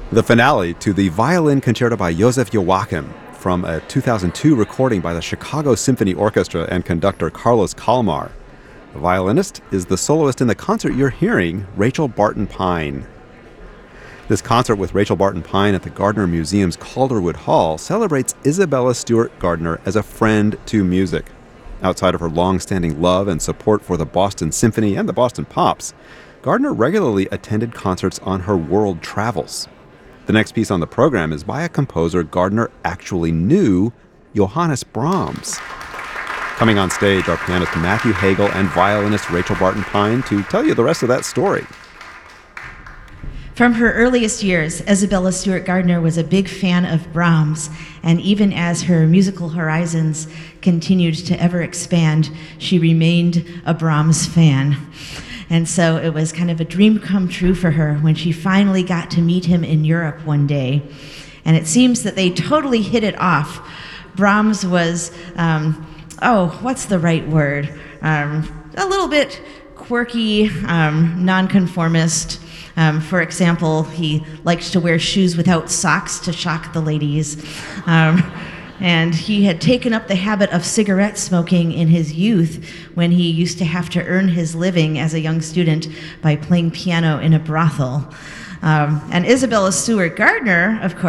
The finale to the Violin Concerto by Joseph Joachim from a 2002 recording by the Chicago Symphony Orchestra and conductor Carlos Kalmar. The violinist is the soloist in the concert you're hearing, Rachel Barton Pine. This concert with Rachel Barton Pine at the Gardner Museum's Calderwood Hall celebrates Isabella Stewart Gardner as a friend to music. Outside of her long-standing love and support for the Boston Symphony and the Boston Pops, Gardner regularly attended concerts on her world travels. The next piece on the program is by a composer Gardner actually knew, Johannes Brahms. Coming on stage are pianist Matthew Hagel and violinist Rachel Barton Pine to tell you the rest of that story. From her earliest years, Isabella Stewart Gardner was a big fan of Brahms, and even as her musical horizons continued to ever expand, she remained a Brahms fan. And so it was kind of a dream come true for her when she finally got to meet him in Europe one day. And it seems that they totally hit it off. Brahms was, what's the right word? A little bit quirky, nonconformist. For example, he liked to wear shoes without socks to shock the ladies. And he had taken up the habit of cigarette smoking in his youth when he used to have to earn his living as a young student by playing piano in a brothel. And Isabella Stewart Gardner, of course,